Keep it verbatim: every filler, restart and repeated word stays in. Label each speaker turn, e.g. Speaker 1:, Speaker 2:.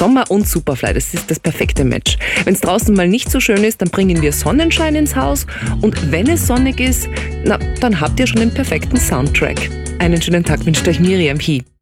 Speaker 1: Sommer und Superfly, das ist das perfekte Match. Wenn es draußen mal nicht so schön ist, dann bringen wir Sonnenschein ins Haus. Und wenn es sonnig ist, na, dann habt ihr schon den perfekten Soundtrack. Einen schönen Tag wünscht euch Miriam Hie.